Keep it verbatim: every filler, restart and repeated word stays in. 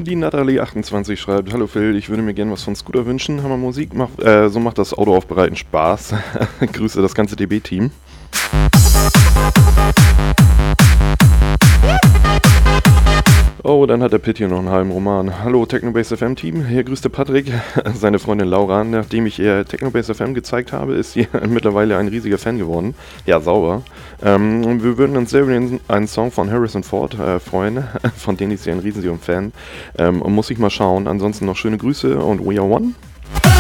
Die Natalie achtundzwanzig schreibt: Hallo Phil, ich würde mir gerne was von Scooter wünschen. Hammer Musik, mach, äh, so macht das Autoaufbereiten Spaß. Grüße das ganze D B-Team. Oh, dann hat der Pitt hier noch einen halben Roman. Hallo Technobase F M-Team, hier grüßt der Patrick, seine Freundin Laura. Nachdem ich ihr Technobase F M gezeigt habe, ist sie mittlerweile ein riesiger Fan geworden. Ja, sauber. Ähm, wir würden uns sehr über den, einen Song von Harrison Ford äh, freuen, von dem ist sie ein riesiger Fan. Ähm, und muss ich mal schauen. Ansonsten noch schöne Grüße und We Are One.